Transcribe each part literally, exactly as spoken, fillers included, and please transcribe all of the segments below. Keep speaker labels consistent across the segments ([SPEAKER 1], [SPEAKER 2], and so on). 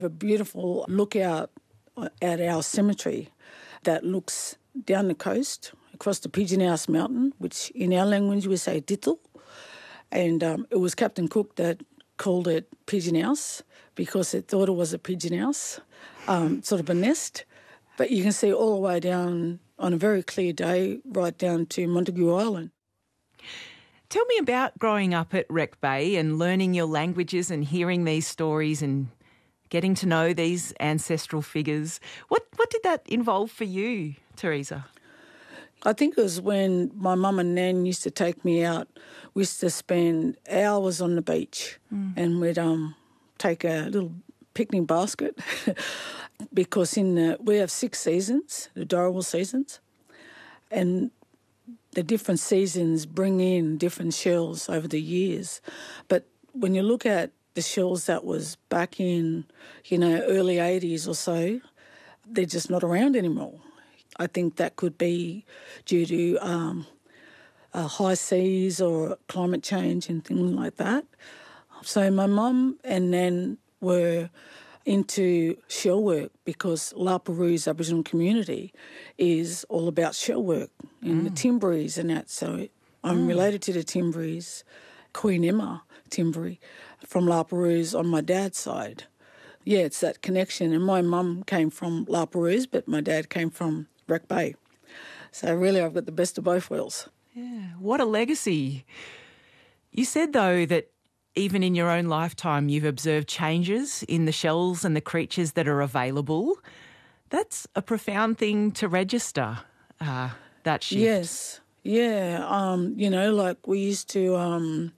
[SPEAKER 1] A beautiful lookout at our cemetery that looks down the coast across the Pigeon House Mountain, which in our language we say Dittle. And um, it was Captain Cook that called it Pigeon House because it thought it was a pigeon house, um, sort of a nest. But you can see all the way down on a very clear day, right down to Montague Island.
[SPEAKER 2] Tell me about growing up at Wreck Bay and learning your languages and hearing these stories and getting to know these ancestral figures. What what did that involve for you, Teresa?
[SPEAKER 1] I think it was when my mum and nan used to take me out. We used to spend hours on the beach mm. and we'd um, take a little picnic basket because in the, we have six seasons, the Darawal seasons, and the different seasons bring in different shells over the years. But when you look at the shells that was back in, you know, early eighties or so, they're just not around anymore. I think that could be due to um, uh, high seas or climate change and things like that. So my mum and nan were into shell work because La Perouse's Aboriginal community is all about shell work and mm. the Timberies and that. So I'm mm. related to the Timberies, Queen Emma Timbery from La Perouse on my dad's side. Yeah, it's that connection. And my mum came from La Perouse, but my dad came from Wreck Bay. So really I've got the best of both worlds.
[SPEAKER 2] Yeah, what a legacy. You said, though, that even in your own lifetime you've observed changes in the shells and the creatures that are available. That's a profound thing to register, uh, that shift.
[SPEAKER 1] Yes, yeah. Um, you know, like we used to um,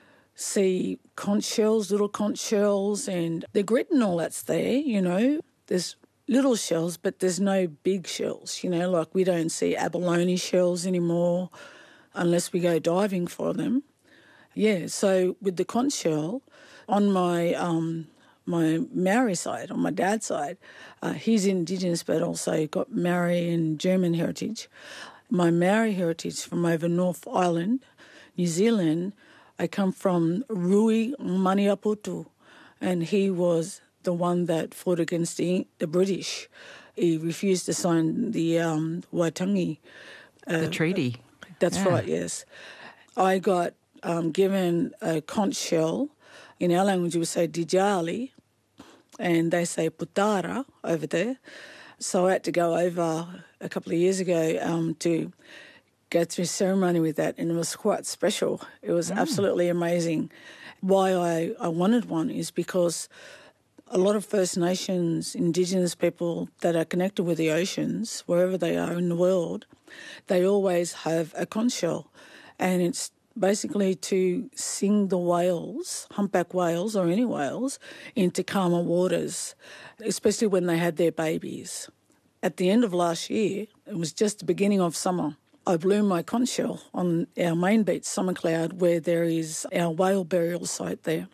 [SPEAKER 1] see conch shells, little conch shells, and the grit and all that's there, you know. There's little shells, but there's no big shells, you know, like we don't see abalone shells anymore unless we go diving for them. Yeah, so with the conch shell, on my um, my Maori side, on my dad's side, uh, he's Indigenous but also got Maori and German heritage. My Maori heritage from over North Island, New Zealand, I come from Rui Maniapoto, and he was the one that fought against the, the British. He refused to sign the um, Waitangi. Uh,
[SPEAKER 2] the treaty.
[SPEAKER 1] That's
[SPEAKER 2] yeah.
[SPEAKER 1] right, yes. I got um, given a conch shell. In our language we say dijali, and they say putara over there. So I had to go over a couple of years ago um, to go through ceremony with that, and it was quite special. It was mm. absolutely amazing. Why I, I wanted one is because a lot of First Nations, Indigenous people that are connected with the oceans, wherever they are in the world, they always have a conch shell, and it's basically to sing the whales, humpback whales or any whales, into calmer waters, especially when they had their babies. At the end of last year, it was just the beginning of summer, I blew my conch shell on our main beach, Summer Cloud, where there is our whale burial site there.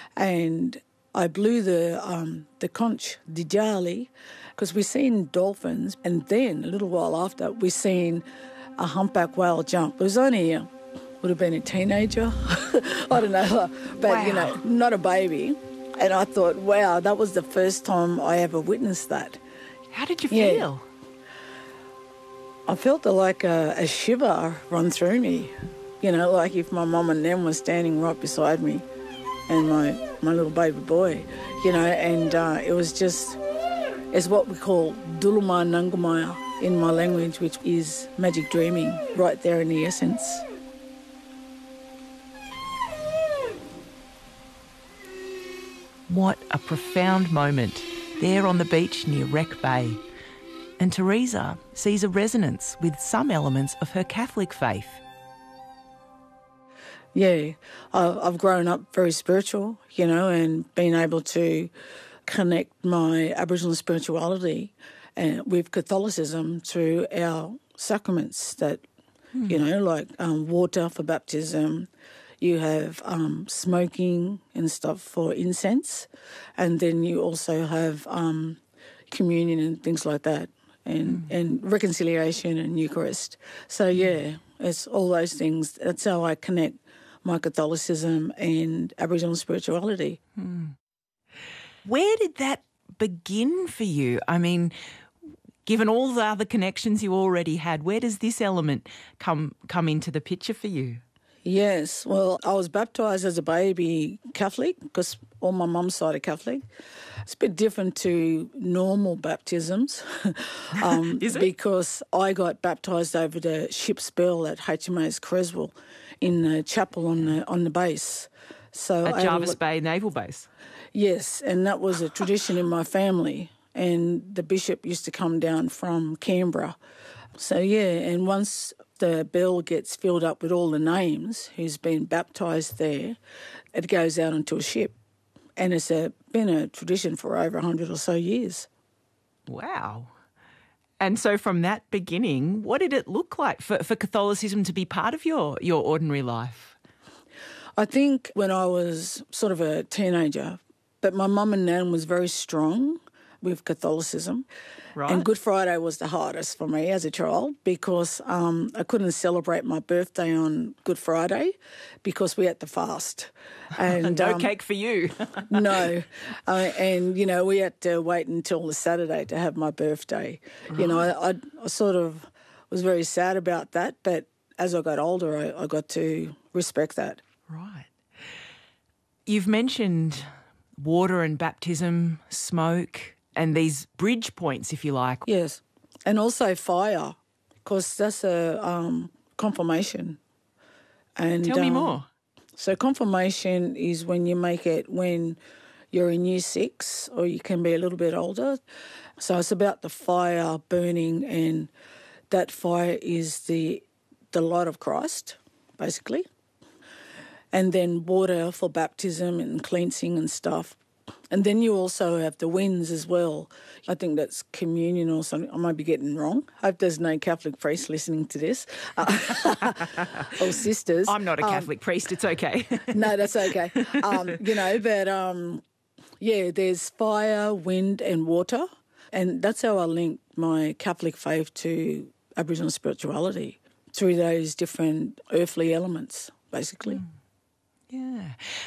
[SPEAKER 1] And I blew the um, the conch, Dijali, because we seen dolphins, and then a little while after we seen a humpback whale jump. It was only a would have been a teenager, I don't know, but,
[SPEAKER 2] wow.
[SPEAKER 1] you know, not a baby. And I thought, wow, that was the first time I ever witnessed that.
[SPEAKER 2] How did you
[SPEAKER 1] yeah.
[SPEAKER 2] feel?
[SPEAKER 1] I felt like a, a shiver run through me, you know, like if my mum and them were standing right beside me and my, my little baby boy, you know, and uh, it was just, it's what we call duluma nangamaya in my language, which is magic dreaming, right there in the essence.
[SPEAKER 2] What a profound moment there on the beach near Wreck Bay. And Teresa sees a resonance with some elements of her Catholic faith.
[SPEAKER 1] Yeah, I've grown up very spiritual, you know, and been able to connect my Aboriginal spirituality and with Catholicism through our sacraments that, hmm. you know, like um, water for baptism. You have um, smoking and stuff for incense, and then you also have um, communion and things like that, and, mm. and reconciliation and Eucharist. So, yeah, it's all those things. That's how I connect my Catholicism and Aboriginal spirituality.
[SPEAKER 2] Mm. Where did that begin for you? I mean, given all the other connections you already had, where does this element come come into the picture for you?
[SPEAKER 1] Yes, well, I was baptised as a baby Catholic because all my mum's side are Catholic. It's a bit different to normal baptisms um,
[SPEAKER 2] Is it?
[SPEAKER 1] because I got baptised over the ship's bell at H M A S Creswell in the chapel on the on the base. So
[SPEAKER 2] At
[SPEAKER 1] I had a
[SPEAKER 2] Jarvis
[SPEAKER 1] lot-
[SPEAKER 2] Bay Naval Base?
[SPEAKER 1] Yes, and that was a tradition in my family. And the bishop used to come down from Canberra. So, yeah, and once the bell gets filled up with all the names who's been baptised there, it goes out onto a ship. And it's a, been a tradition for over one hundred or so years.
[SPEAKER 2] Wow. And so from that beginning, what did it look like for, for Catholicism to be part of your, your ordinary life?
[SPEAKER 1] I think when I was sort of a teenager, but my mum and nan was very strong with Catholicism.
[SPEAKER 2] Right.
[SPEAKER 1] And Good Friday was the hardest for me as a child because um, I couldn't celebrate my birthday on Good Friday because we had to fast. And
[SPEAKER 2] no
[SPEAKER 1] um,
[SPEAKER 2] cake for you.
[SPEAKER 1] no. Uh, and, you know, we had to wait until the Saturday to have my birthday. Right. You know, I, I, I sort of was very sad about that, but as I got older, I, I got to respect that.
[SPEAKER 2] Right. You've mentioned water and baptism, smoke, and these bridge points, if you like.
[SPEAKER 1] Yes, and also fire, because that's a um, confirmation. And
[SPEAKER 2] Tell me
[SPEAKER 1] um,
[SPEAKER 2] more.
[SPEAKER 1] So confirmation is when you make it when you're in year six or you can be a little bit older. So it's about the fire burning, and that fire is the the light of Christ, basically. And then water for baptism and cleansing and stuff. And then you also have the winds as well. I think that's communion or something. I might be getting wrong. I hope there's no Catholic priest listening to this. Uh, or sisters.
[SPEAKER 2] I'm not a
[SPEAKER 1] Um,
[SPEAKER 2] Catholic priest. It's okay.
[SPEAKER 1] no, that's okay. Um, you know, but um, yeah, there's fire, wind and water. And that's how I link my Catholic faith to Aboriginal spirituality, through those different earthly elements, basically. Mm.
[SPEAKER 2] Yeah.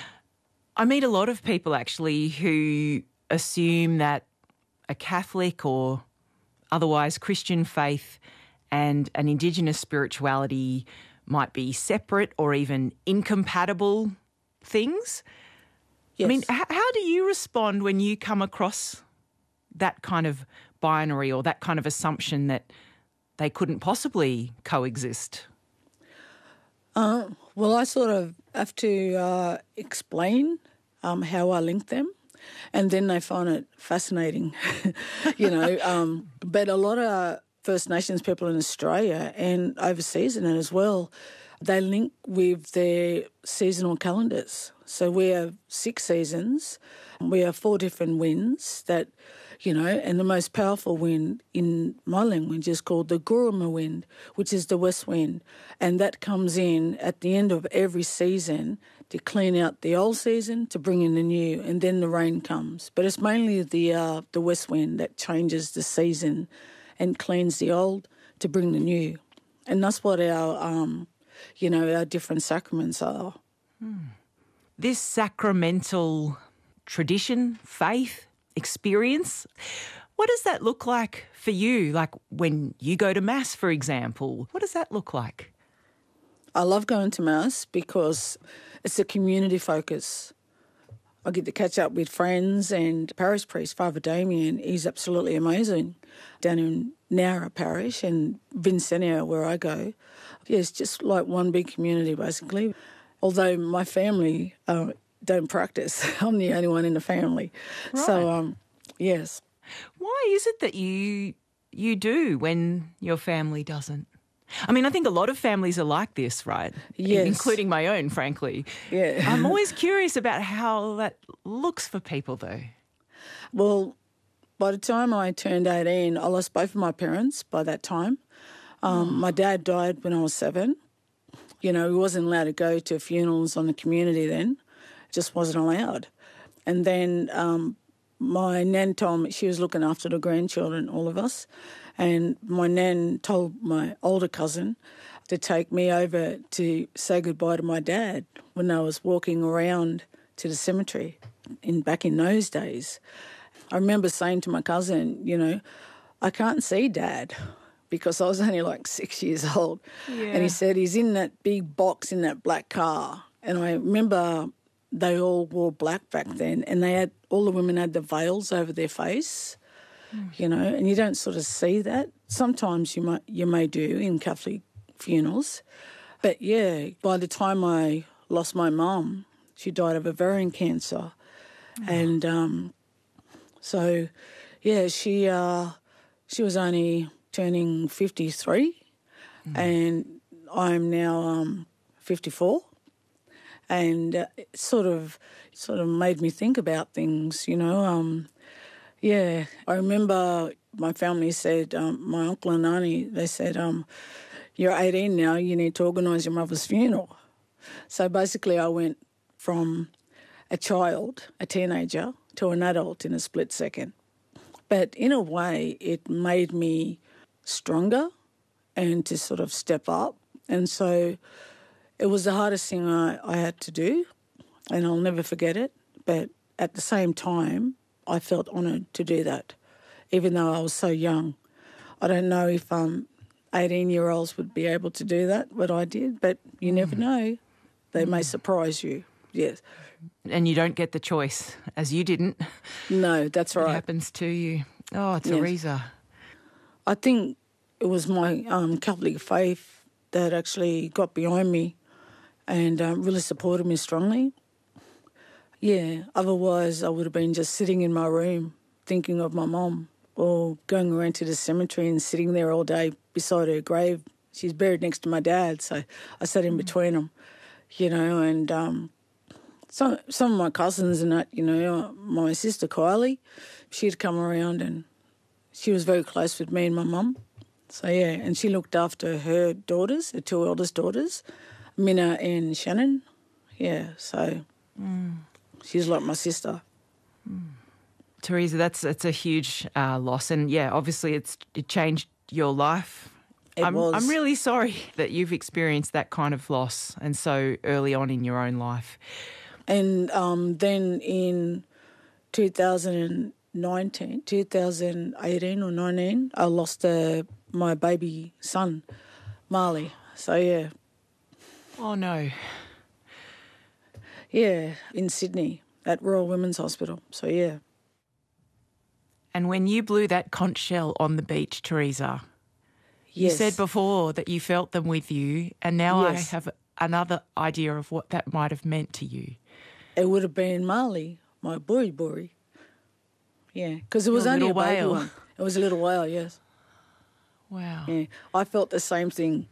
[SPEAKER 2] I meet a lot of people actually who assume that a Catholic or otherwise Christian faith and an Indigenous spirituality might be separate or even incompatible things.
[SPEAKER 1] Yes.
[SPEAKER 2] I mean, h- how do you respond when you come across that kind of binary or that kind of assumption that they couldn't possibly coexist?
[SPEAKER 1] Uh, well, I sort of have to uh, explain um, how I link them, and then they find it fascinating, you know. Um, but a lot of First Nations people in Australia and overseas in it as well, they link with their seasonal calendars. So we have six seasons. We have four different winds that, you know, and the most powerful wind in my language is called the Guruma wind, which is the west wind. And that comes in at the end of every season to clean out the old season, to bring in the new, and then the rain comes. But it's mainly the uh, the west wind that changes the season and cleans the old to bring the new. And that's what our, um, you know, our different sacraments are.
[SPEAKER 2] Hmm. This sacramental tradition, faith, experience, what does that look like for you? Like when you go to Mass, for example, what does that look like?
[SPEAKER 1] I love going to Mass because it's a community focus. I get to catch up with friends, and parish priest, Father Damien, he's absolutely amazing down in Nowra Parish and Vincennia, where I go. Yeah, it's just like one big community, basically. Although my family uh, don't practice. I'm the only one in the family.
[SPEAKER 2] Right.
[SPEAKER 1] So, um, yes.
[SPEAKER 2] Why is it that you you do when your family doesn't? I mean, I think a lot of families are like this, right?
[SPEAKER 1] Yes.
[SPEAKER 2] Including my own, frankly.
[SPEAKER 1] Yeah.
[SPEAKER 2] I'm always curious about how that looks for people, though.
[SPEAKER 1] Well, by the time I turned eighteen, I lost both of my parents by that time. Um, oh. My dad died when I was seven. You know, he wasn't allowed to go to funerals on the community then. Just wasn't allowed. And then um, my nan told me she was looking after the grandchildren, all of us, and my nan told my older cousin to take me over to say goodbye to my dad when I was walking around to the cemetery in back in those days. I remember saying to my cousin, you know, I can't see Dad because I was only like six years old.
[SPEAKER 2] Yeah.
[SPEAKER 1] And he said, he's in that big box in that black car. And I remember they all wore black back then, and they had, all the women had the veils over their face, mm. you know, and you don't sort of see that. Sometimes you might, you may do in Catholic funerals. But yeah, by the time I lost my mum, she died of ovarian cancer. Oh. And um, so, yeah, she uh, she was only turning fifty-three, mm. and I'm now um, fifty-four. And uh, it sort of sort of made me think about things, you know. Um, yeah, I remember my family said, um, my uncle and auntie, they said, um, you're eighteen now, you need to organise your mother's funeral. So basically I went from a child, a teenager, to an adult in a split second. But in a way, it made me stronger and to sort of step up. And so it was the hardest thing I, I had to do, and I'll never forget it. But at the same time, I felt honoured to do that, even though I was so young. I don't know if um, eighteen-year-olds would be able to do that, what I did, but you mm. never know. They mm. may surprise you, yes.
[SPEAKER 2] And you don't get the choice, as you didn't.
[SPEAKER 1] No, that's right.
[SPEAKER 2] It happens to you. Oh, Teresa.
[SPEAKER 1] Yes. I think it was my um, Catholic faith that actually got behind me and um, really supported me strongly. Yeah, otherwise I would have been just sitting in my room thinking of my mum, or going around to the cemetery and sitting there all day beside her grave. She's buried next to my dad, so I sat in between them, you know, and um, some, some of my cousins and that, you know, my sister Kylie, she'd come around and she was very close with me and my mum. So, yeah, and she looked after her daughters, her two eldest daughters, Minna and Shannon. Yeah, so mm. she's like my sister.
[SPEAKER 2] Mm. Teresa, that's that's a huge uh, loss, and yeah, obviously it's it changed your life.
[SPEAKER 1] It
[SPEAKER 2] I'm,
[SPEAKER 1] was.
[SPEAKER 2] I'm really sorry that you've experienced that kind of loss, and so early on in your own life.
[SPEAKER 1] And um, then in two thousand nineteen, two thousand eighteen or nineteen, I lost uh, my baby son, Marley. So yeah.
[SPEAKER 2] Oh no.
[SPEAKER 1] Yeah, in Sydney at Royal Women's Hospital. So yeah.
[SPEAKER 2] And when you blew that conch shell on the beach, Teresa, yes. you said before that you felt them with you, and now yes. I have another idea of what that might have meant to you.
[SPEAKER 1] It would have been Marley, my buri buri. Yeah, because it was
[SPEAKER 2] Your
[SPEAKER 1] only a baby
[SPEAKER 2] whale.
[SPEAKER 1] one. It was a little whale, yes.
[SPEAKER 2] Wow.
[SPEAKER 1] Yeah, I felt the same thing.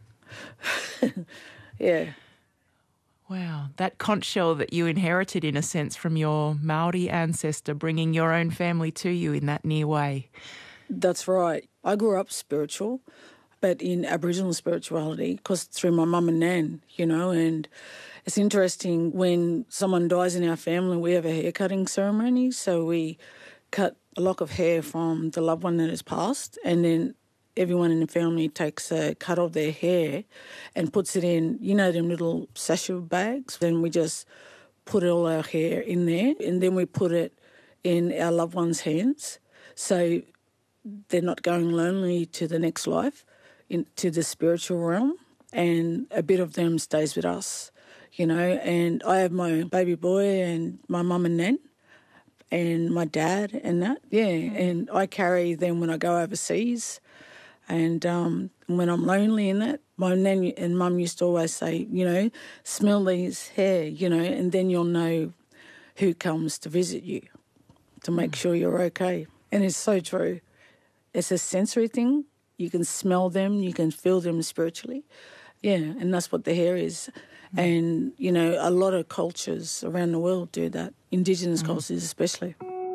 [SPEAKER 1] Yeah.
[SPEAKER 2] Wow, that conch shell that you inherited in a sense from your Maori ancestor, bringing your own family to you in that near way.
[SPEAKER 1] That's right. I grew up spiritual, but in Aboriginal spirituality, because through my mum and nan, you know, and it's interesting when someone dies in our family, we have a hair cutting ceremony, so we cut a lock of hair from the loved one that has passed, and then everyone in the family takes a cut of their hair and puts it in, you know, them little sachet bags. Then we just put all our hair in there, and then we put it in our loved one's hands, so they're not going lonely to the next life, into the spiritual realm, and a bit of them stays with us, you know. And I have my baby boy and my mum and nan and my dad and that, yeah, and I carry them when I go overseas. And um, when I'm lonely in that, my nan and mum used to always say, you know, smell these hair, you know, and then you'll know who comes to visit you to make mm. sure you're okay. And it's so true. It's a sensory thing. You can smell them, you can feel them spiritually. Yeah, and that's what the hair is. Mm. And, you know, a lot of cultures around the world do that, Indigenous mm. cultures especially.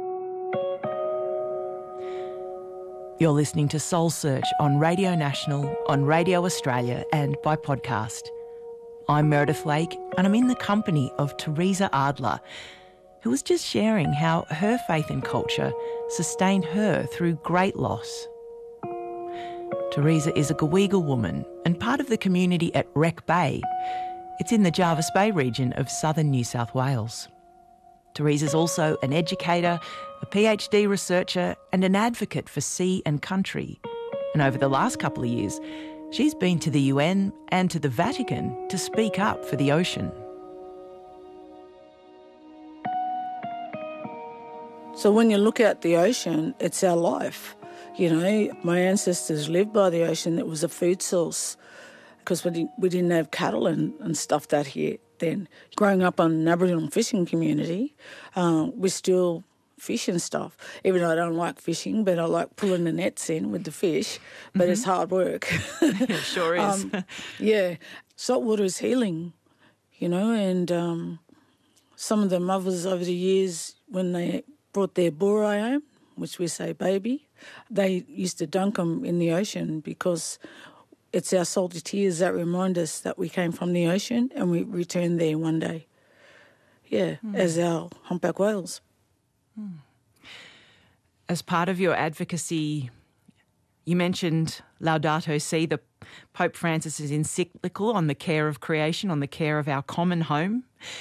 [SPEAKER 2] You're listening to Soul Search on Radio National, on Radio Australia and by podcast. I'm Meredith Lake, and I'm in the company of Teresa Adler, who was just sharing how her faith and culture sustained her through great loss. Teresa is a Gaweagal woman and part of the community at Wreck Bay. It's in the Jervis Bay region of southern New South Wales. Teresa's also an educator, a PhD researcher and an advocate for sea and country. And over the last couple of years, she's been to the U N and to the Vatican to speak up for the ocean.
[SPEAKER 1] So when you look at the ocean, it's our life. You know, my ancestors lived by the ocean. It was a food source because we didn't, we didn't have cattle and, and stuff that here then. Growing up on an Aboriginal fishing community, um, we still fish and stuff. Even though I don't like fishing, but I like pulling the nets in with the fish, but mm-hmm. it's hard work.
[SPEAKER 2] It sure is.
[SPEAKER 1] um, yeah. Saltwater is healing, you know, and um, some of the mothers over the years, when they brought their burai home, which we say baby, they used to dunk them in the ocean because it's our salty tears that remind us that we came from the ocean and we returned there one day. Yeah, mm. as our humpback whales.
[SPEAKER 2] Mm. As part of your advocacy, you mentioned Laudato Si, the Pope Francis's encyclical on the care of creation, on the care of our common home.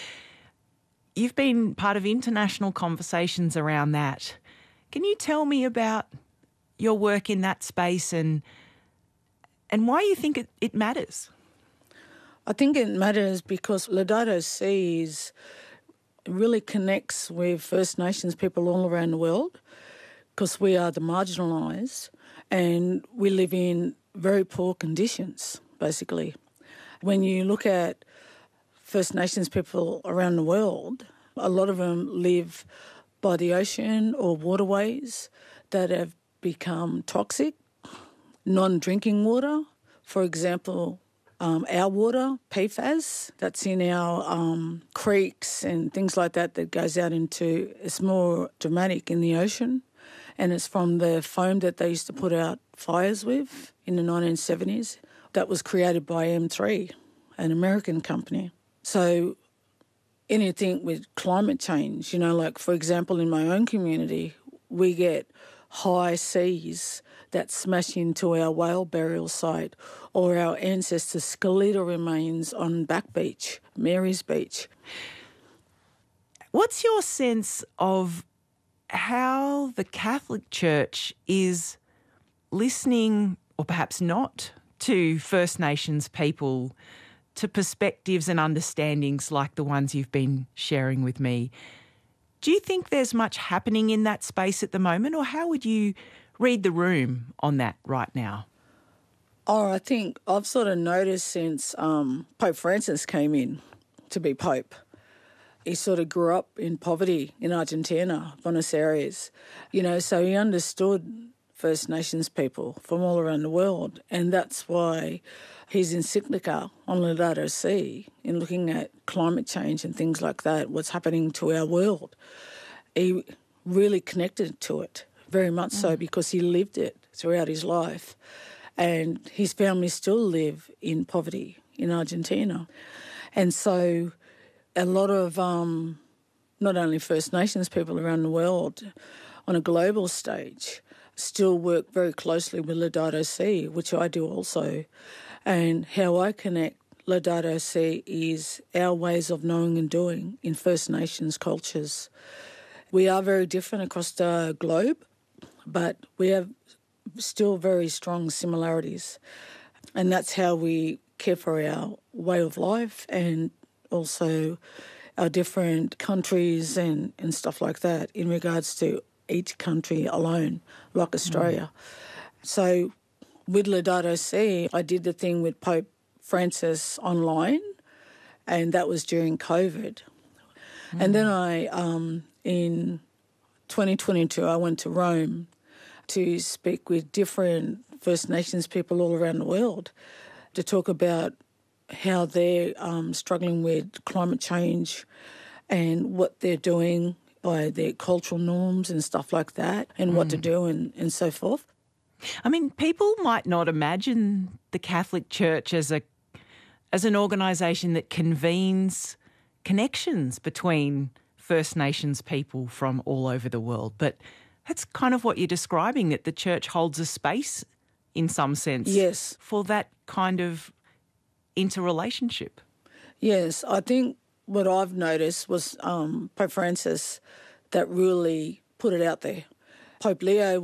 [SPEAKER 2] You've been part of international conversations around that. Can you tell me about your work in that space and and why you think it, it matters?
[SPEAKER 1] I think it matters because Laudato Si is, really connects with First Nations people all around the world because we are the marginalised and we live in very poor conditions, basically. When you look at First Nations people around the world, a lot of them live by the ocean or waterways that have become toxic, non-drinking water. For example, um, our water, P F A S, that's in our um, creeks and things like that that goes out into, it's more dramatic in the ocean, and it's from the foam that they used to put out fires with in the nineteen seventies. That was created by M three, an American company. So anything with climate change, you know, like, for example, in my own community, we get high seas that smash into our whale burial site or our ancestors' skeletal remains on Back Beach, Mary's Beach.
[SPEAKER 2] What's your sense of how the Catholic Church is listening, or perhaps not, to First Nations people, to perspectives and understandings like the ones you've been sharing with me? Do you think there's much happening in that space at the moment, or how would you read the room on that right now?
[SPEAKER 1] Oh, I think I've sort of noticed since um, Pope Francis came in to be Pope. He sort of grew up in poverty in Argentina, Buenos Aires, you know, so he understood First Nations people from all around the world, and that's why his encyclica on Laudato Si, in looking at climate change and things like that, what's happening to our world, he really connected to it, very much mm. so, because he lived it throughout his life. And his family still live in poverty in Argentina. And so a lot of um, not only First Nations people around the world on a global stage still work very closely with Laudato Si, which I do also. And how I connect Laudato Si is our ways of knowing and doing in First Nations cultures. We are very different across the globe, but we have still very strong similarities. And that's how we care for our way of life and also our different countries and, and stuff like that in regards to each country alone, like Australia. Mm. So with Laudato Si, I did the thing with Pope Francis online, and that was during COVID. Mm. And then I, um, in twenty twenty-two, I went to Rome to speak with different First Nations people all around the world to talk about how they're um, struggling with climate change and what they're doing by their cultural norms and stuff like that, and mm. what to do and, and so forth.
[SPEAKER 2] I mean, people might not imagine the Catholic Church as a as an organisation that convenes connections between First Nations people from all over the world, but that's kind of what you're describing, that the Church holds a space in some sense
[SPEAKER 1] yes.
[SPEAKER 2] for that kind of interrelationship.
[SPEAKER 1] Yes, I think what I've noticed was um, Pope Francis that really put it out there. Pope Leo